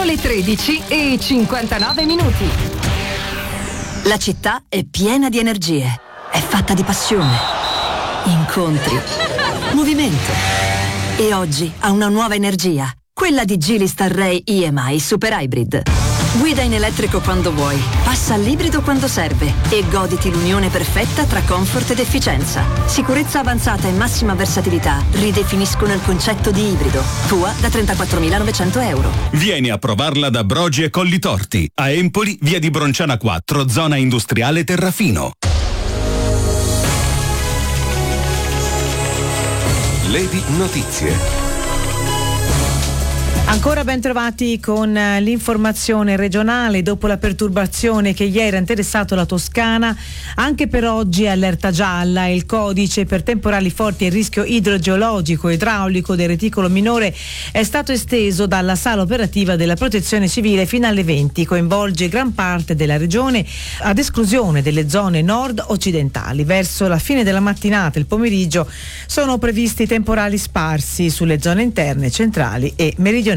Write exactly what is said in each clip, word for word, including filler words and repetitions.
le tredici e cinquantanove minuti. La città è piena di energie, è fatta di passione, incontri, movimento. E oggi ha una nuova energia, quella di Geely Starray E M I Super Hybrid. Guida in elettrico quando vuoi, passa all'ibrido quando serve e goditi l'unione perfetta tra comfort ed efficienza. Sicurezza avanzata e massima versatilità ridefiniscono il concetto di ibrido. Tua da trentaquattromilanovecento euro. Vieni a provarla da Brogi e Colli Torti. A Empoli, via di Bronciana quattro, zona industriale Terrafino. Lady Notizie. Ancora ben trovati con l'informazione regionale. Dopo la perturbazione che ieri ha interessato la Toscana, anche per oggi è allerta gialla. Il codice per temporali forti e rischio idrogeologico e idraulico del reticolo minore è stato esteso dalla sala operativa della Protezione Civile fino alle venti. Coinvolge gran parte della regione, ad esclusione delle zone nord occidentali. Verso la fine della mattinata e il pomeriggio sono previsti temporali sparsi sulle zone interne, centrali e meridionali.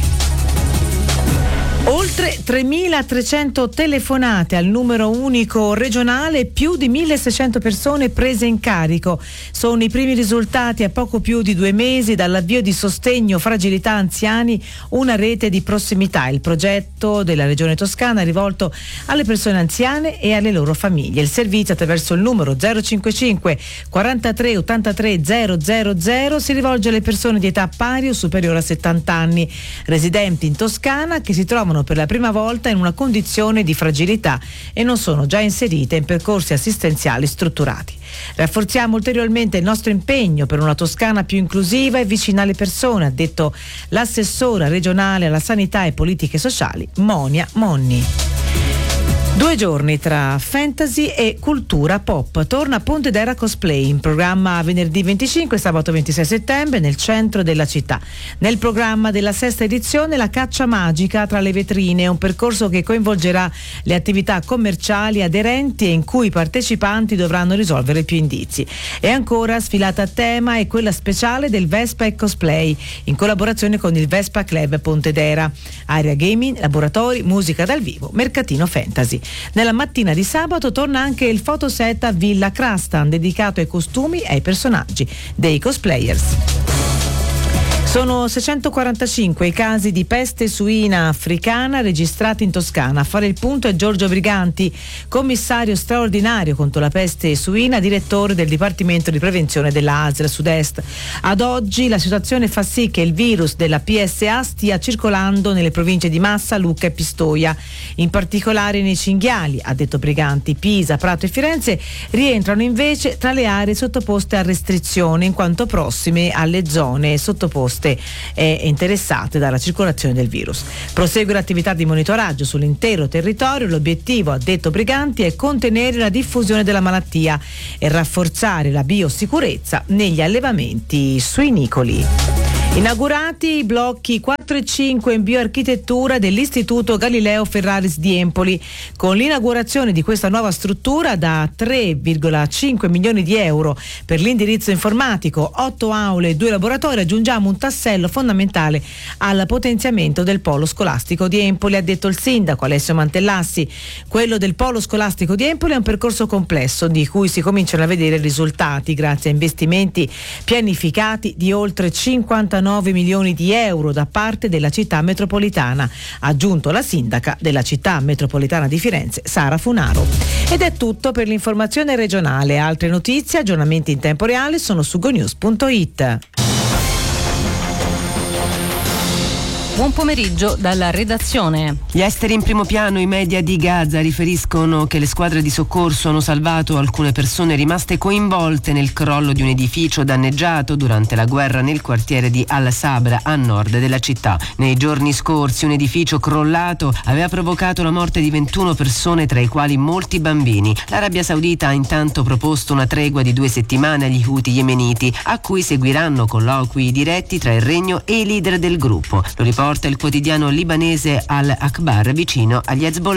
Oltre tremilatrecento telefonate al numero unico regionale, più di milleseicento persone prese in carico. Sono i primi risultati a poco più di due mesi dall'avvio di Sostegno Fragilità Anziani, una rete di prossimità. Il progetto della Regione Toscana è rivolto alle persone anziane e alle loro famiglie. Il servizio, attraverso il numero zero cinquantacinque quarantatré ottantatré zero zero zero, si rivolge alle persone di età pari o superiore a settanta anni, residenti in Toscana, che si trovano per la prima volta in una condizione di fragilità e non sono già inserite in percorsi assistenziali strutturati. Rafforziamo ulteriormente il nostro impegno per una Toscana più inclusiva e vicina alle persone, ha detto l'assessora regionale alla sanità e politiche sociali Monia Monni. Due giorni tra fantasy e cultura pop. Torna Pontedera Cosplay, in programma venerdì venticinque e sabato ventisei settembre nel centro della città. Nel programma della sesta edizione la caccia magica tra le vetrine, un percorso che coinvolgerà le attività commerciali aderenti e in cui i partecipanti dovranno risolvere più indizi. E ancora sfilata a tema è quella speciale del Vespa e Cosplay, in collaborazione con il Vespa Club Pontedera. Area gaming, laboratori, musica dal vivo, mercatino fantasy. Nella mattina di sabato torna anche il fotoset a Villa Crastan, dedicato ai costumi e ai personaggi dei cosplayers. Sono seicentoquarantacinque i casi di peste suina africana registrati in Toscana. A fare il punto è Giorgio Briganti, commissario straordinario contro la peste suina, direttore del Dipartimento di Prevenzione della A S L Sud-Est. Ad oggi la situazione fa sì che il virus della P S A stia circolando nelle province di Massa, Lucca e Pistoia, in particolare nei cinghiali, ha detto Briganti. Pisa, Prato e Firenze rientrano invece tra le aree sottoposte a restrizione, in quanto prossime alle zone sottoposte e interessate dalla circolazione del virus. Prosegue l'attività di monitoraggio sull'intero territorio. L'obiettivo, ha detto Briganti, è contenere la diffusione della malattia e rafforzare la biosicurezza negli allevamenti suinicoli. Inaugurati i blocchi quattro e cinque in bioarchitettura dell'Istituto Galileo Ferraris di Empoli. Con l'inaugurazione di questa nuova struttura da tre virgola cinque milioni di euro per l'indirizzo informatico, otto aule e due laboratori, aggiungiamo un tassello fondamentale al potenziamento del polo scolastico di Empoli, ha detto il sindaco Alessio Mantellassi. Quello del polo scolastico di Empoli è un percorso complesso di cui si cominciano a vedere risultati grazie a investimenti pianificati di oltre cinquantanove milioni di euro da parte della città metropolitana, ha aggiunto la sindaca della città metropolitana di Firenze, Sara Funaro. Ed è tutto per l'informazione regionale. Altre notizie, aggiornamenti in tempo reale sono su gonews punto it. Buon pomeriggio dalla redazione. Gli esteri in primo piano, i media di Gaza riferiscono che le squadre di soccorso hanno salvato alcune persone rimaste coinvolte nel crollo di un edificio danneggiato durante la guerra nel quartiere di Al-Sabra a nord della città. Nei giorni scorsi un edificio crollato aveva provocato la morte di ventuno persone, tra i quali molti bambini. L'Arabia Saudita ha intanto proposto una tregua di due settimane agli Houthi yemeniti, a cui seguiranno colloqui diretti tra il regno e i leader del gruppo. Lo riporta il quotidiano libanese Al-Akhbar, vicino agli Hezbollah.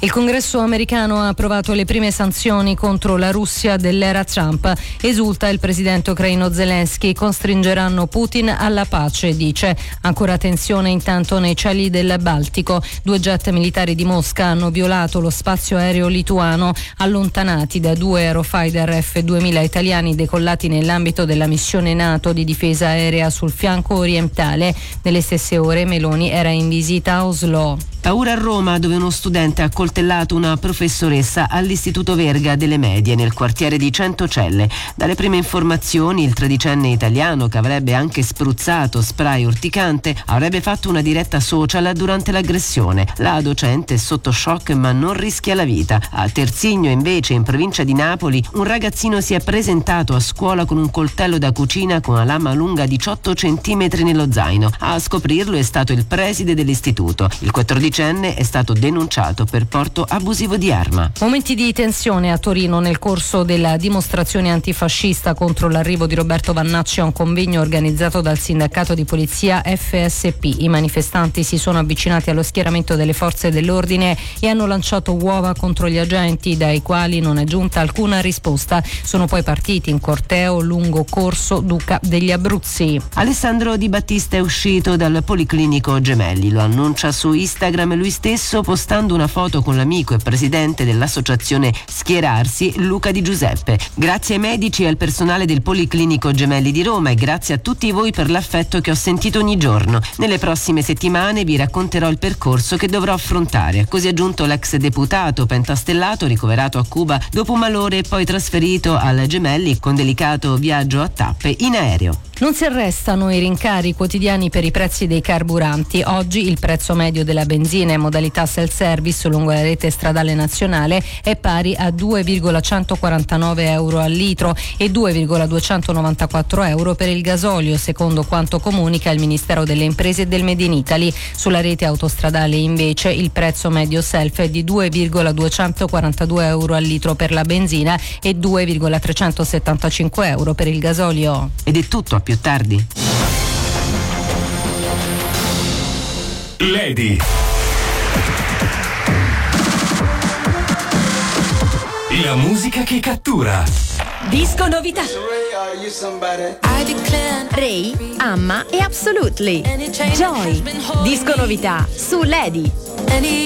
Il Congresso americano ha approvato le prime sanzioni contro la Russia dell'era Trump. Esulta il presidente ucraino Zelensky. Costringeranno Putin alla pace, dice. Ancora tensione intanto nei cieli del Baltico. Due jet militari di Mosca hanno violato lo spazio aereo lituano, allontanati da due Eurofighter F duemila italiani decollati nell'ambito della missione NATO di difesa aerea sul fianco orientale. Nelle stesse ore Meloni era in visita a Oslo. Paura a Roma, dove uno studente ha coltellato una professoressa all'Istituto Verga delle Medie nel quartiere di Centocelle. Dalle prime informazioni il tredicenne italiano, che avrebbe anche spruzzato spray urticante, avrebbe fatto una diretta social durante l'aggressione. La docente è sotto shock ma non rischia la vita. A Terzigno, invece, in provincia di Napoli, un ragazzino si è presentato a scuola con un coltello da cucina con una lama lunga diciotto centimetri nello zaino. A scoprirlo è stato il preside dell'istituto. Il quattordicenne è stato denunciato per porto abusivo di arma. Momenti di tensione a Torino nel corso della dimostrazione antifascista contro l'arrivo di Roberto Vannacci a un convegno organizzato dal sindacato di polizia F S P. I manifestanti si sono avvicinati allo schieramento delle forze dell'ordine e hanno lanciato uova contro gli agenti, dai quali non è giunta alcuna risposta. Sono poi partiti in corteo lungo Corso Duca degli Abruzzi. Alessandro Di Battista è uscito dal Policlinico Gemelli, lo annuncia su Instagram lui stesso, postando una foto con l'amico e presidente dell'associazione Schierarsi, Luca Di Giuseppe. Grazie ai medici e al personale del Policlinico Gemelli di Roma e grazie a tutti voi per l'affetto che ho sentito ogni giorno. Nelle prossime settimane vi racconterò il percorso che dovrò affrontare. Così ha aggiunto l'ex deputato pentastellato ricoverato a Cuba dopo un malore e poi trasferito al Gemelli con delicato viaggio a tappe in aereo. Non si arrestano i rincari quotidiani per i prezzi dei carburanti. Oggi il prezzo medio della benzina in modalità self-service lungo la rete stradale nazionale è pari a due virgola centoquarantanove euro al litro e due virgola duecentonovantaquattro euro per il gasolio, secondo quanto comunica il Ministero delle Imprese e del Made in Italy. Sulla rete autostradale invece il prezzo medio self è di due virgola duecentoquarantadue euro al litro per la benzina e due virgola trecentosettantacinque euro per il gasolio. Ed è tutto, a più tardi. Lady. La musica che cattura. Disco novità. Ray, Amma e Absolutely. Joy. Disco novità su Lady.